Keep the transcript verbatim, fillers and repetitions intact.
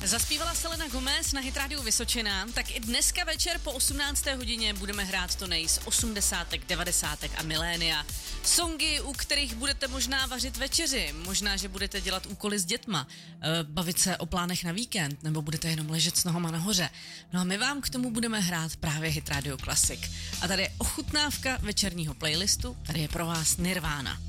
Zaspívala Selena Gomez na Hit Radio Vysočina, tak i dneska večer po osmnácté hodině budeme hrát to nej z osmdesátek, devadesátek a milénia. Songy, u kterých budete možná vařit večeři, možná, že budete dělat úkoly s dětma, bavit se o plánech na víkend, nebo budete jenom ležet s nohama nahoře. No a my vám k tomu budeme hrát právě Hit Radio Classic. A tady je ochutnávka večerního playlistu, tady je pro vás Nirvana.